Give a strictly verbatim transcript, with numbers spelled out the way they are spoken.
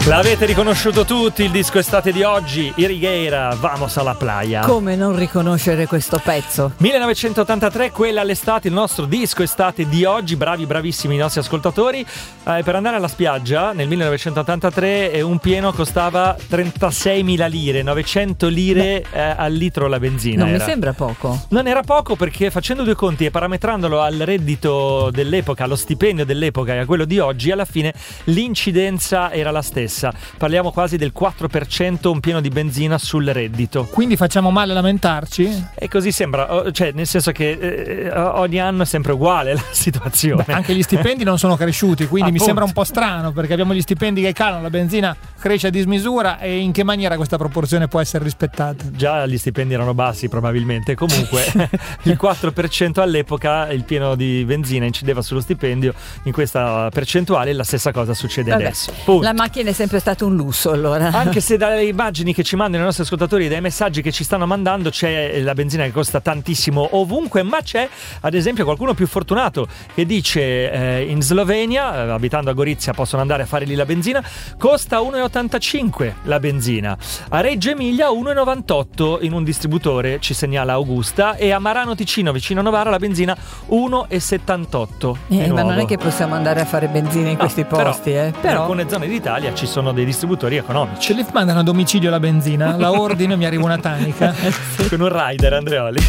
L'avete riconosciuto tutti, il disco estate di oggi, Irrigueira, Vamos a la playa. Come non riconoscere questo pezzo? millenovecentottantatré, quella all'estate, il nostro disco estate di oggi. Bravi, bravissimi i nostri ascoltatori. Eh, per andare alla spiaggia nel millenovecentottantatré eh, un pieno costava trentaseimila lire, novecento lire eh, al litro la benzina. Non era. mi sembra poco. Non era poco, perché facendo due conti e parametrandolo al reddito dell'epoca, allo stipendio dell'epoca e a quello di oggi, alla fine l'incidenza era la stessa. Parliamo quasi del quattro per cento un pieno di benzina sul reddito. Quindi facciamo male a lamentarci? E così sembra, cioè nel senso che eh, ogni anno è sempre uguale la situazione. Beh, anche gli stipendi non sono cresciuti, quindi Appunto. mi sembra un po' strano, perché abbiamo gli stipendi che calano, la benzina cresce a dismisura, e in che maniera questa proporzione può essere rispettata? Già gli stipendi erano bassi probabilmente, comunque il quattro per cento all'epoca, il pieno di benzina incideva sullo stipendio in questa percentuale. La stessa cosa succede Vabbè, adesso. Punto. la macchina è sempre stato un lusso, allora. Anche se dalle immagini che ci mandano i nostri ascoltatori, dai messaggi che ci stanno mandando, c'è la benzina che costa tantissimo ovunque, ma c'è ad esempio qualcuno più fortunato che dice eh, in Slovenia, eh, abitando a Gorizia possono andare a fare lì la benzina, costa uno virgola ottantacinque la benzina, a Reggio Emilia uno virgola novantotto in un distributore, ci segnala Augusta, e a Marano Ticino vicino a Novara la benzina uno virgola settantotto. Eh, ma non è che possiamo andare a fare benzina in No, questi posti, però, eh. in Però alcune zone d'Italia ci sono dei distributori economici. Ce li mandano a domicilio la benzina, la ordino e mi arriva una tanica. Con un rider, Andreoli.